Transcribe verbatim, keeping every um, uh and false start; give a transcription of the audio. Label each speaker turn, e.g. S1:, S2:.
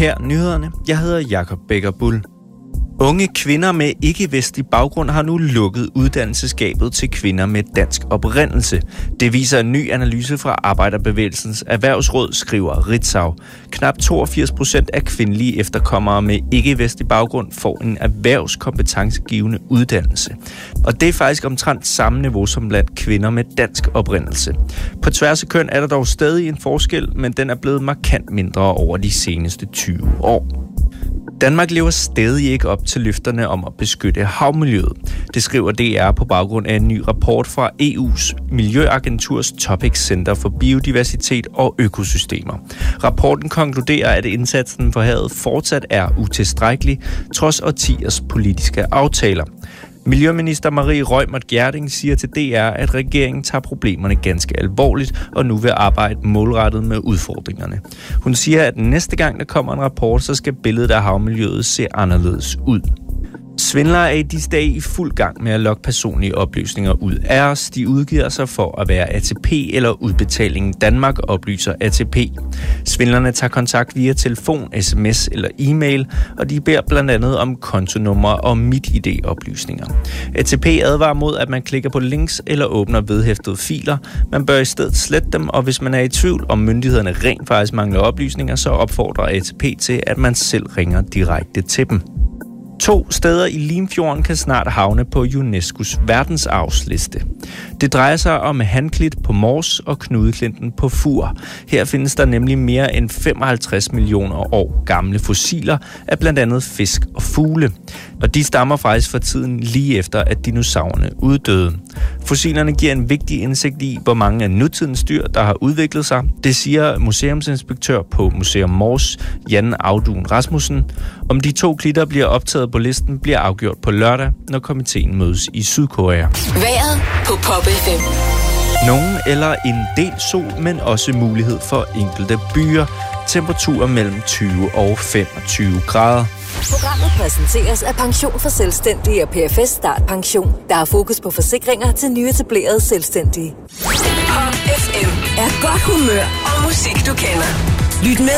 S1: Her nyhederne. Jeg hedder Jakob Becker Bull. Unge kvinder med ikke-vestlig baggrund har nu lukket uddannelsesgabet til kvinder med dansk oprindelse. Det viser en ny analyse fra Arbejderbevægelsens Erhvervsråd, skriver Ritzau. Knap toogfirs procent af kvindelige efterkommere med ikke-vestlig baggrund får en erhvervskompetencegivende uddannelse. Og det er faktisk omtrent samme niveau som blandt kvinder med dansk oprindelse. På tværs af køn er der dog stadig en forskel, men den er blevet markant mindre over de seneste tyve år. Danmark lever stadig ikke op til løfterne om at beskytte havmiljøet. Det skriver D R på baggrund af en ny rapport fra E U's Miljøagenturs Topic Center for Biodiversitet og Økosystemer. Rapporten konkluderer, at indsatsen for havet fortsat er utilstrækkelig, trods årtiers politiske aftaler. Miljøminister Marie Reumert Gjerding siger til D R, at regeringen tager problemerne ganske alvorligt og nu vil arbejde målrettet med udfordringerne. Hun siger, at næste gang der kommer en rapport, så skal billedet af havmiljøet se anderledes ud. Svindlere er i disse dage i fuld gang med at lokke personlige oplysninger ud af os. De udgiver sig for at være A T P eller Udbetalingen Danmark, oplyser A T P. Svindlerne tager kontakt via telefon, sms eller e-mail, og de beder blandt andet om kontonummer og MitID-oplysninger. A T P advarer mod, at man klikker på links eller åbner vedhæftede filer. Man bør i stedet slette dem, og hvis man er i tvivl om myndighederne rent faktisk mangler oplysninger, så opfordrer A T P til, at man selv ringer direkte til dem. To steder i Limfjorden kan snart havne på UNESCO's verdensarvsliste. Det drejer sig om Hanklit på Mors og Knudeklinten på Fur. Her findes der nemlig mere end femoghalvtreds millioner år gamle fossiler af blandt andet fisk og fugle. Og de stammer faktisk fra tiden lige efter, at dinosaurerne uddøde. Fossilerne giver en vigtig indsigt i, hvor mange af nutidens dyr, der har udviklet sig. Det siger museumsinspektør på Museum Mors, Jan Audun Rasmussen. Om de to klitter bliver optaget på listen, bliver afgjort på lørdag, når komiteen mødes i Sydkorea.
S2: Vejret på Pop F M.
S1: Nogen eller en del sol, men også mulighed for enkelte byer. Temperaturer mellem tyve og femogtyve grader.
S3: Programmet præsenteres af Pension for Selvstændige og P F S Start Pension, der har fokus på forsikringer til nyetablerede selvstændige.
S2: Pop F M er godt humør og musik, du kender. Lyt med